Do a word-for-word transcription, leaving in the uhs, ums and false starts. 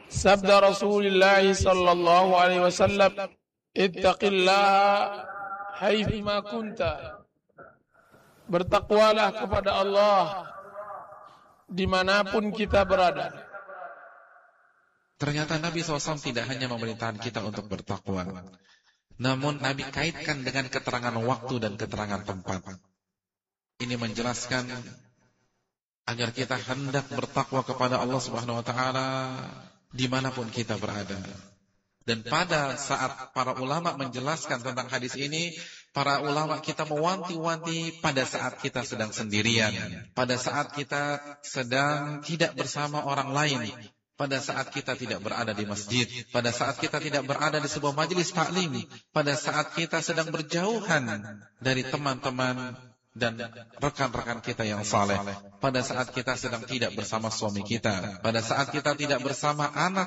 Sabda Rasulullah sallallahu alaihi wasallam, ittaqillaha haitsuma kunta. Bertakwalah kepada Allah dimanapun kita berada. Ternyata Nabi shallallahu alaihi wasallam tidak hanya memerintahkan kita untuk bertakwa, namun Nabi kaitkan dengan keterangan waktu dan keterangan tempat. Ini menjelaskan agar kita hendak bertakwa kepada Allah Subhanahu wa taala dimanapun kita berada. Dan pada saat para ulama menjelaskan tentang hadis ini, para ulama kita mewanti-wanti pada saat kita sedang sendirian, pada saat kita sedang tidak bersama orang lain, pada saat kita tidak berada di masjid, pada saat kita tidak berada di sebuah majelis taklim, pada saat kita sedang berjauhan dari teman-teman dan rekan-rekan kita yang saleh, pada saat kita sedang tidak bersama suami kita, pada saat kita tidak bersama anak